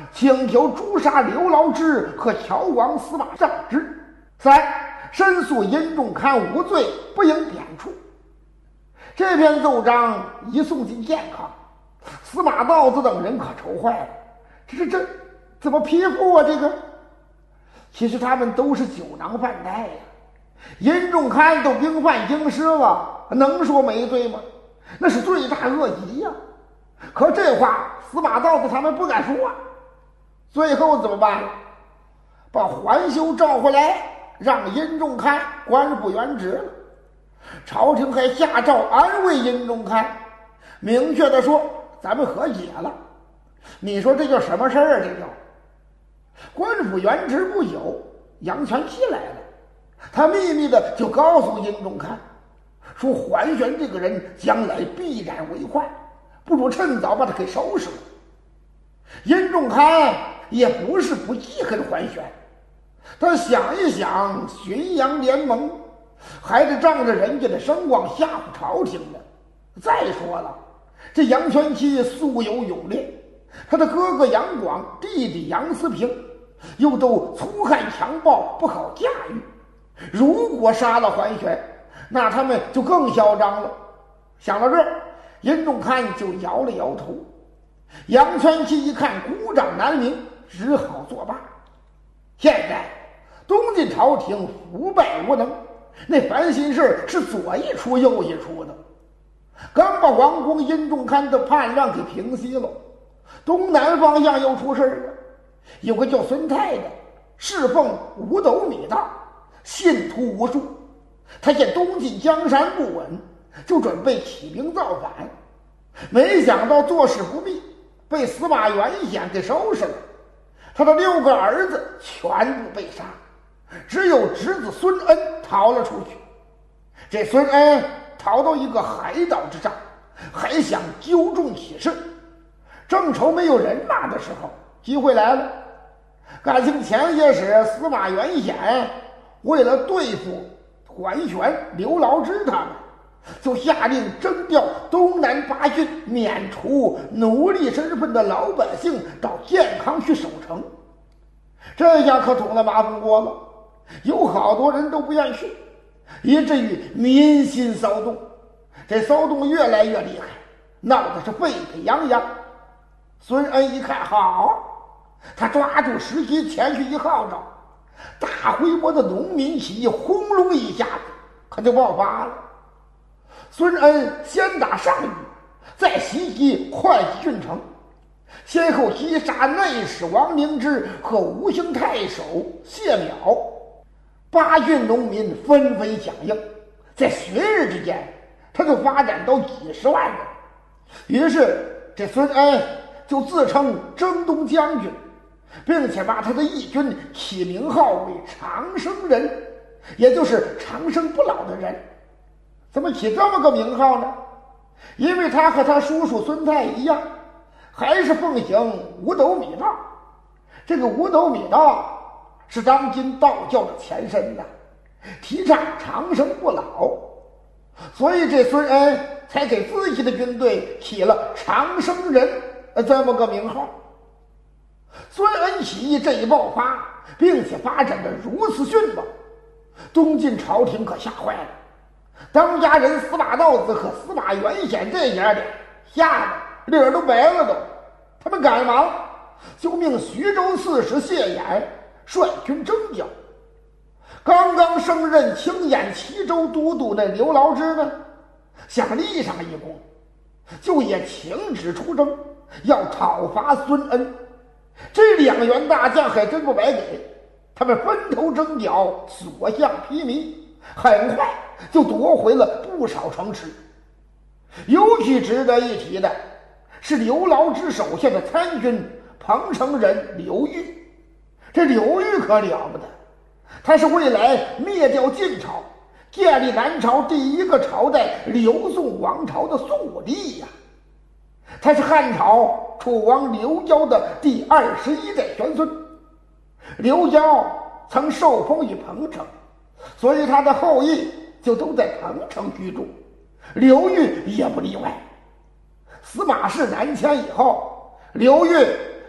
请求诛杀刘牢之和乔王司马尚之；三，申诉殷仲堪无罪，不应贬黜。这篇奏章一送进建康，司马道子等人可愁坏了，这怎么批复啊？这个其实他们都是酒囊饭袋呀。殷仲堪都兵犯京师了，能说没罪吗？那是罪大恶极呀。可这话司马道子他们不敢说啊。最后怎么办？把桓修召回来，让殷仲堪官复原职了。朝廷还下诏安慰殷仲堪，明确的说咱们和解了。你说这叫什么事儿啊？这叫官复原职不久，杨全期来了，他秘密的就告诉殷仲堪说，桓玄这个人将来必然为患，不如趁早把他给收拾了。殷仲堪也不是不记恨桓玄，他想一想，浔阳联盟还得仗着人家的声望吓唬朝廷呢。再说了，这杨全期素有勇烈，他的哥哥杨广、弟弟杨思平又都粗汉强暴，不好驾驭。如果杀了桓玄，那他们就更嚣张了。想到这儿，殷仲堪就摇了摇头。杨全期一看孤掌难鸣，只好作罢。现在东晋朝廷腐败无能，那烦心事是左一出右一出的。刚把王公殷仲堪的叛乱给平息了，东南方向又出事了。有个叫孙泰的侍奉五斗米道，信徒无数。他见东晋江山不稳，就准备起兵造反，没想到做事不密，被司马元显给收拾了。他的6个儿子全部被杀，只有侄子孙恩逃了出去。这孙恩逃到一个海岛之上，还想纠众起事，正愁没有人马的时候，机会来了。感情前些时司马元显为了对付桓玄、刘牢之他们，就下令征调东南8郡免除奴隶身份的老百姓到建康去守城。这下可捅了马蜂窝了，有好多人都不愿去，以至于民心骚动。这骚动越来越厉害，闹得是沸沸扬扬。孙恩一看好，他抓住时机前去一号召，大规模的农民起义轰隆一下子可就爆发了。孙恩先打上虞，再袭击会稽郡城，先后击杀内史王凝之和吴兴太守谢邈。8郡农民纷纷响应，在旬日之间，他就发展到几十万人。于是这孙恩就自称征东将军，并且把他的义军起名号为长生人，也就是长生不老的人。怎么起这么个名号呢？因为他和他叔叔孙泰一样，还是奉行五斗米道。这个五斗米道是当今道教的前身呐，提倡长生不老，所以这孙恩才给自己的军队起了长生人这么个名号。孙恩起义这一爆发，并且发展的如此迅猛，东晋朝廷可吓坏了。当家人司马道子和司马元显这爷俩吓得脸都白了都。他们赶忙就命徐州刺史谢衍率军征剿。刚刚升任清兖齐州都督的刘牢之呢，想立上一功，就也请旨出征，要讨伐孙恩。这2员大将还真不白给，他们分头征剿，所向披靡，很快就夺回了不少城池。尤其值得一提的是刘牢之手下的参军彭城人刘裕。这刘裕可了不得，他是未来灭掉晋朝，建立南朝第一个朝代刘宋王朝的宋武帝呀。他是汉朝楚王刘交的第21代玄孙。刘交曾受封于彭城，所以他的后裔就都在彭城居住，刘裕也不例外。司马氏南迁以后，刘裕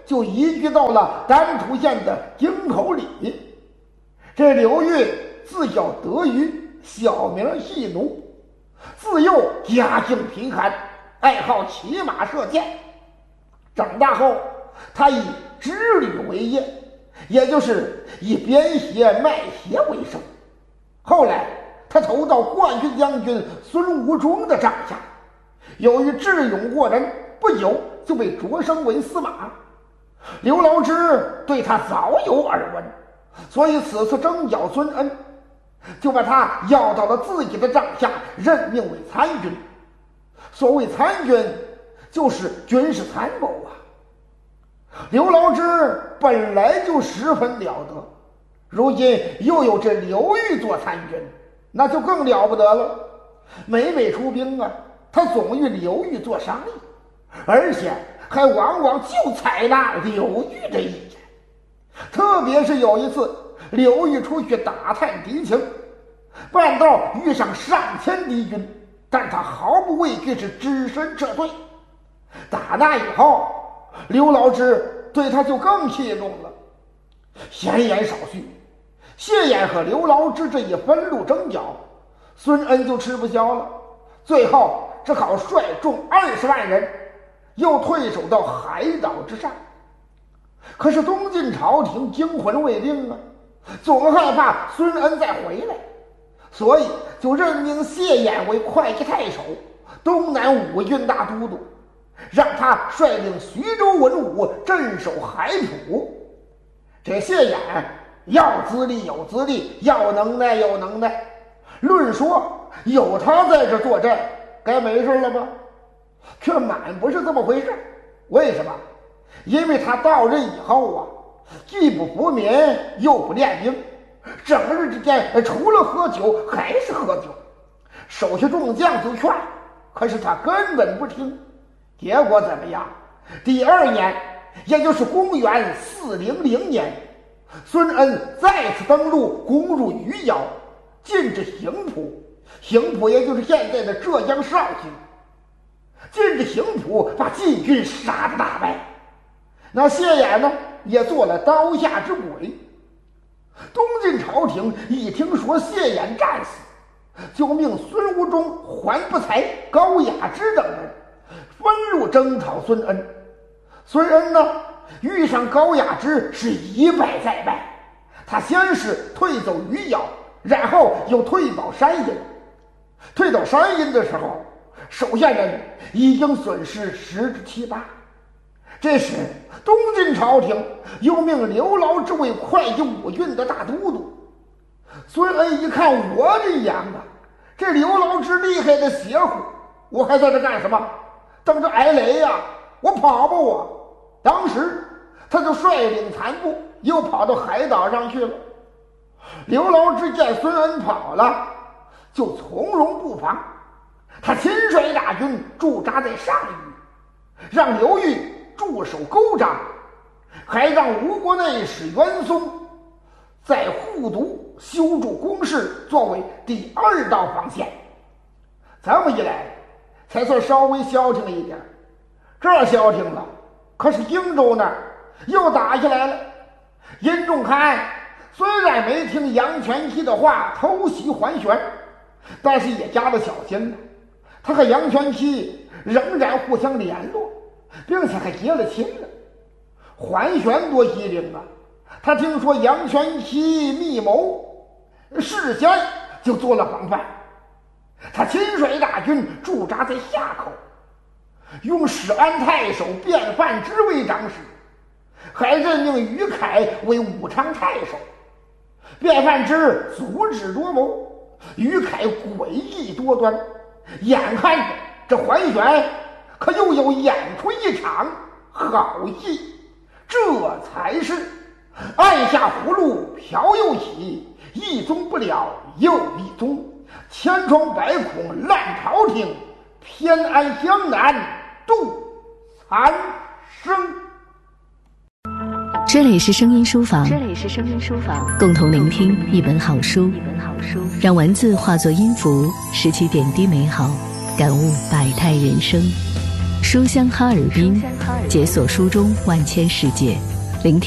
就移居到了丹徒县的京口里。这刘裕自叫德瑜，小名细奴，自幼家境贫寒，爱好骑马射箭。长大后，他以织履为业，也就是以编鞋卖鞋为生。后来他投到冠军将军孙吴中的帐下，由于智勇过人，不久就被擢升为司马。刘牢之对他早有耳闻，所以此次征剿孙恩，就把他要到了自己的帐下，任命为参军。所谓参军，就是军事参谋啊。刘牢之本来就十分了得，如今又有这刘裕做参军，那就更了不得了。每每出兵啊，他总与刘裕做商议，而且还往往就采纳刘裕的意见。特别是有一次，刘裕出去打探敌情，半道遇上上千敌军，但他毫不畏惧，是只身撤退。打那以后，刘牢之对他就更器重了。闲言少叙，谢衍和刘牢之这一分路征剿，孙恩就吃不消了，最后只好率众20万人，又退守到海岛之上。可是东晋朝廷惊魂未定啊，总害怕孙恩再回来，所以就任命谢衍为会稽太守、东南5郡大都督，让他率领徐州文武镇守海浦。这谢衍要资历有资历，要能耐有能耐，论说有他在这坐镇，该没事了吧？却满不是这么回事。为什么？因为他到任以后啊，既不服民，又不练兵，整日之间除了喝酒还是喝酒。手下众将就劝，可是他根本不听。结果怎么样？第2年，也就是公元400年，孙恩再次登陆，攻入余姚，进至邢浦。邢浦也就是现在的浙江绍兴。进至邢浦，把晋军杀得大败。那谢衍呢，也做了刀下之鬼。东晋朝廷一听说谢衍战死，就命孙吴中、桓不才、高雅之等人分路征讨孙恩。孙恩呢，遇上高雅之是一败再败，他先是退走余姚，然后又退保山阴。退到山阴的时候，手下人已经损失10之7、8。这时东晋朝廷又命刘牢之为会稽5郡的大都督。孙恩一看，我的娘啊，这刘牢之厉害的邪乎，我还在这干什么？等着挨雷呀！我跑吧我！当时他就率领残部又跑到海岛上去了。刘牢之见孙恩跑了，就从容不防，他亲率大军驻扎在上虞，让刘裕驻守沟章，还让吴国内史袁松在护犊修筑工事，作为第2道防线。这么一来，才算稍微消停了一点。这消停了，可是荆州那儿又打起来了。殷仲堪虽然没听杨全期的话偷袭桓玄，但是也加了小心了。他和杨全期仍然互相联络，并且还结了亲了。桓玄多机灵啊，他听说杨全期密谋，事先就做了防范。他亲率大军驻扎在夏口，用始安太守卞范之为长史，还任命于凯为武昌太守。卞范之足智多谋，于凯诡异多端，眼看着这桓玄可又有演出一场好戏。这才是按下葫芦瓢又起，一宗不了又一宗，千疮百孔烂朝廷，偏安江南度残生。 这里是声音书房，共同聆听一本好书，让文字化作音符，拾起点滴美好，感悟百态人生。 书香哈尔滨，解锁书中万千世界。